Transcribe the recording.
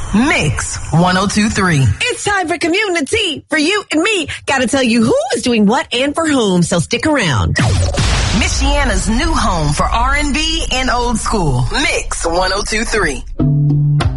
Mix 102.3. It's time for community, for you and me. Gotta tell you who is doing what and for whom, so stick around. Michiana's new home for R&B and old school. Mix 102.3.